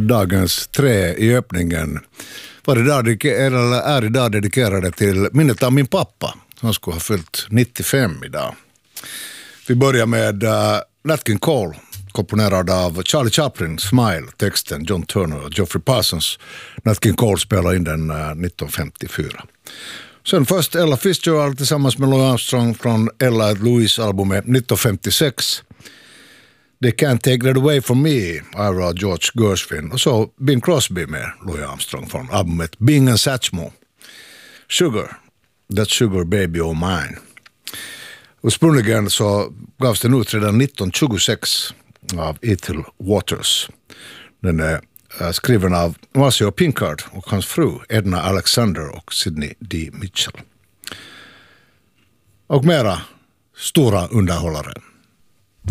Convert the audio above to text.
dagens tre i öppningen var är idag dedikerade till minnet av min pappa. Han skulle ha fyllt 95 idag. Vi börjar med Nat King Cole, komponerad av Charlie Chaplin, Smile, texten John Turner och Geoffrey Parsons. Nat King Cole spelade in den 1954. Sen först Ella Fitzgerald tillsammans med Louis Armstrong från Ella Louise-albumet 1956. They Can't Take That Away From Me, Ira George Gershwin. Och så Bing Crosby med Louis Armstrong från albumet Bing and Satchmo. Sugar, That Sugar Baby Oh Mine. Ursprungligen så gavs den ut redan 1926 av Ethel Waters. Den är skriven av Marcia Pinkard och hans fru Edna Alexander och Sidney D. Mitchell. Och mera stora underhållare.